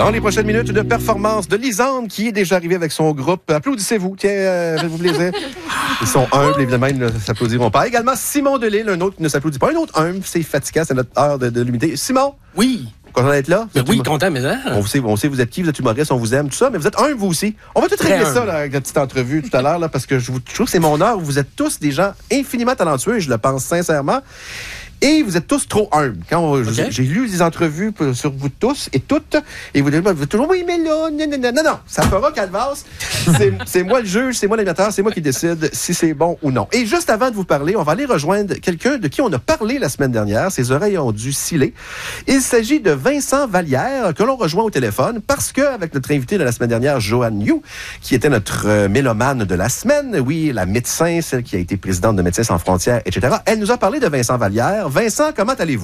Dans les prochaines minutes, une performance de Lisande qui est déjà arrivée avec son groupe. Applaudissez-vous, tiens, faites-vous plaisir. Ils sont humbles, évidemment, ils ne s'applaudiront pas. Également, Simon Delisle, un autre qui ne s'applaudit pas. Un autre humble, c'est fatigant, c'est notre heure de l'humidité. Simon? Oui. Content d'être là? Mais oui, content, mais on sait, vous êtes qui, vous êtes humoriste, on vous aime, tout ça, mais vous êtes humble, vous aussi. On va tout régler ça là, avec la petite entrevue tout à l'heure, là, parce que je trouve que c'est mon heure. Vous êtes tous des gens infiniment talentueux, et je le pense sincèrement. Et vous êtes tous trop humbles. J'ai lu des entrevues sur vous tous et toutes, et vous dites toujours, oui, mais là, non, ça fera Calvas. C'est moi le juge, c'est moi l'animateur, c'est moi qui décide si c'est bon ou non. Et juste avant de vous parler, on va aller rejoindre quelqu'un de qui on a parlé la semaine dernière. Ses oreilles ont dû sciller. Il s'agit de Vincent Vallière, que l'on rejoint au téléphone, parce qu'avec notre invité de la semaine dernière, Joanne New, qui était notre mélomane de la semaine, oui, la médecin, celle qui a été présidente de Médecins sans frontières, etc., elle nous a parlé de Vincent Vallière. Vincent, comment allez-vous?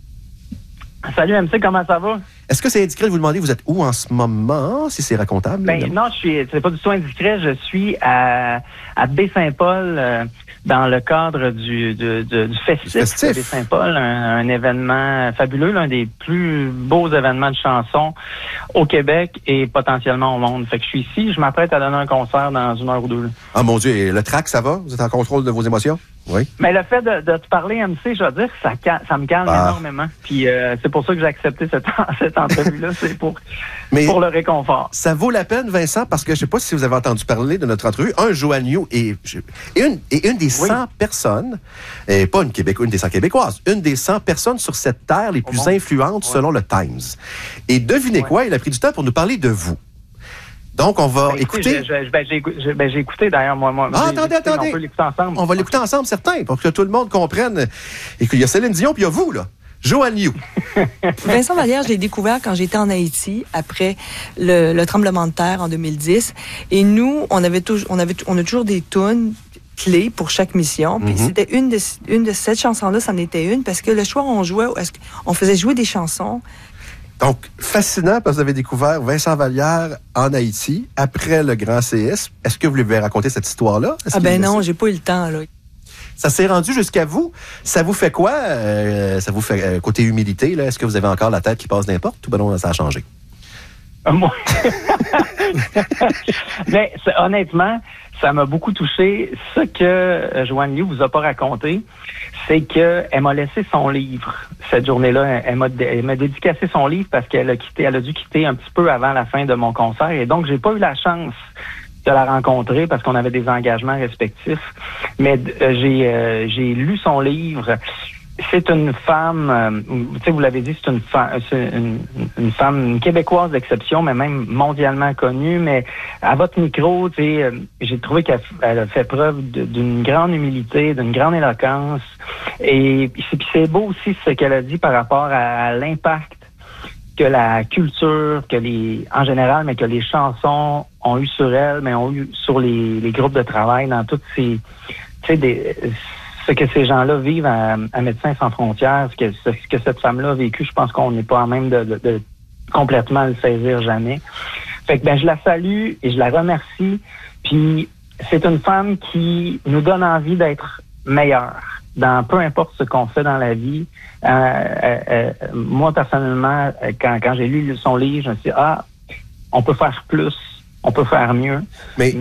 Salut MC, comment ça va? Est-ce que c'est indiscret de vous demander vous êtes où en ce moment, si c'est racontable? Non, c'est pas du tout indiscret. Je suis à Baie-Saint-Paul dans le cadre du festif de Baie-Saint-Paul, un événement fabuleux, l'un des plus beaux événements de chansons au Québec et potentiellement au monde. Fait que je suis ici, je m'apprête à donner un concert dans 1 heure ou 2. Ah mon Dieu, et le track, ça va? Vous êtes en contrôle de vos émotions? Oui. Mais le fait de te parler, MC, je veux dire, ça me calme énormément. Puis c'est pour ça que j'ai accepté cette entrevue-là, c'est pour le réconfort. Ça vaut la peine, Vincent, parce que je ne sais pas si vous avez entendu parler de notre entrevue. Joanne New et une des 100 personnes, et pas une des 100 Québécoises, une des 100 personnes sur cette terre les plus influentes selon le Times. Et devinez quoi, il a pris du temps pour nous parler de vous. Donc, on va écouter... J'ai écouté, d'ailleurs, moi. Attendez. On peut l'écouter ensemble. On va l'écouter ensemble, certain, pour que tout le monde comprenne. Et qu'il y a Céline Dion, puis il y a vous, là. Joanne New. Vincent Vallière, je l'ai découvert quand j'étais en Haïti, après le tremblement de terre en 2010. Et nous, on a toujours des tunes clés pour chaque mission. Puis c'était une de cette chanson-là, c'en était une, parce que le soir, on faisait jouer des chansons. Donc, fascinant, parce que vous avez découvert Vincent Vallière en Haïti, après le grand séisme. Est-ce que vous lui avez raconté cette histoire-là? Non, j'ai pas eu le temps, là. Ça s'est rendu jusqu'à vous. Ça vous fait quoi? Ça vous fait côté humilité, là? Est-ce que vous avez encore la tête qui passe n'importe ou non, ça a changé? Moi. Mais honnêtement, ça m'a beaucoup touché. Ce que Joanne New vous a pas raconté, c'est qu'elle m'a laissé son livre cette journée-là. Elle m'a dédicacé son livre parce qu'elle a dû quitter un petit peu avant la fin de mon concert. Et donc, j'ai pas eu la chance de la rencontrer parce qu'on avait des engagements respectifs. Mais j'ai lu son livre. C'est une femme, tu sais, vous l'avez dit, c'est une femme québécoise d'exception, mais même mondialement connue. Mais à votre micro, tu sais, j'ai trouvé qu'elle a fait preuve d'une grande humilité, d'une grande éloquence. Et puis c'est beau aussi ce qu'elle a dit par rapport à l'impact que la culture, en général, mais que les chansons ont eu sur elle, mais ont eu sur les groupes de travail dans toutes ces, tu sais, ce que ces gens-là vivent à Médecins sans frontières, ce que cette femme-là a vécu, je pense qu'on n'est pas à même de complètement le saisir jamais. Fait que je la salue et je la remercie. Puis c'est une femme qui nous donne envie d'être meilleure dans peu importe ce qu'on fait dans la vie. Moi, personnellement, quand j'ai lu son livre, je me suis dit, on peut faire plus, on peut faire mieux. Mais